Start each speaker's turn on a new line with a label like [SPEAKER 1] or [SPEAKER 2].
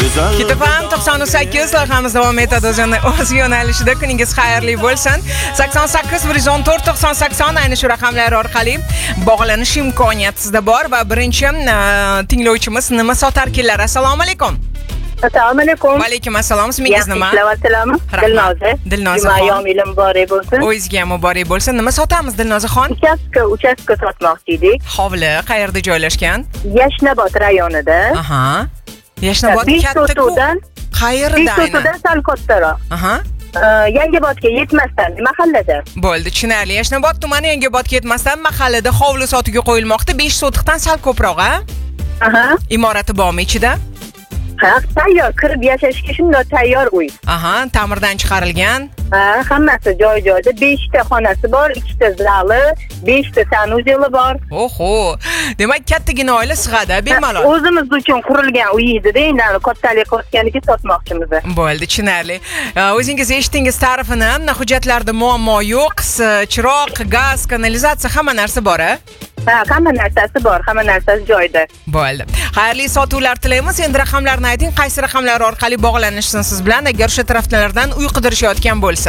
[SPEAKER 1] go'zal.
[SPEAKER 2] Kitobam 98 loyihamiz davom etadi o'z yo'nalishida. Kuningiz xayrli bo'lsin. 88 114 9080 ayni shu raqamlar orqali bog'lanish imkoniyati sizda bor va birinchi tinglovchimiz nima sotarkinlar. Assalomu alaykum.
[SPEAKER 3] Assalomu alaykum.
[SPEAKER 2] Va alaykum assalom. Ismingiz nima?
[SPEAKER 3] Assalomu. Dilnoza.
[SPEAKER 2] Dilnoza.
[SPEAKER 3] Jumayom muborak bo'lsin.
[SPEAKER 2] O'zingizga muborak bo'lsin. Nima sotamiz Dilnozaxon?
[SPEAKER 3] Uchastka sotmoqchi edik.
[SPEAKER 2] Hovli qayerda joylashgan?
[SPEAKER 3] Yashnobod rayonida.
[SPEAKER 2] Aha. Yashnobod katta-ku. Qayerda aynan?
[SPEAKER 3] Beso'to'dan sal kattaroq.
[SPEAKER 2] Aha.
[SPEAKER 3] Yangibodga yetmasdan mahallada.
[SPEAKER 2] Bo'ldi, tushunarli. Yashnobod tumani Yangibodga yetmasdan mahallada hovli sotuvga qo'yilmoqda. 5 sotixdan sal ko'proq, a?
[SPEAKER 3] Aha.
[SPEAKER 2] Imorati bormi ichida?
[SPEAKER 3] Ha, tayyor, kirib yashashga shunday tayyor uy.
[SPEAKER 2] Aha, ta'mirdan chiqarilgan.
[SPEAKER 3] Ha, hammasi joy-joyida. 5 ta xonasi bor, 2 ta zali, 5 ta sanuzeli bor.
[SPEAKER 2] Oho. Demak, kattagina oila sig'adi, bemalol.
[SPEAKER 3] O'zimiz uchun qurilgan uy edi-da, endi kattalik o'tganiga sotmoqchimiz.
[SPEAKER 2] Bo'ldi, tushunarli. O'zingiz eshitdingiz ta'rifini. Hujjatlarda muammo yo'q. Chiroq, gaz, kanalizatsiya hamma narsa bor-a?
[SPEAKER 3] Ha, hamma narsasi bor, hamma narsasi joyida.
[SPEAKER 2] Bo'ldi. Xayrli sotuvlar tilaymiz. Endi raqamlarni ayting, qaysi raqamlar orqali bog'lanishsin siz bilan agar o'sha taraflardan uy qidirishayotgan bo'lsa.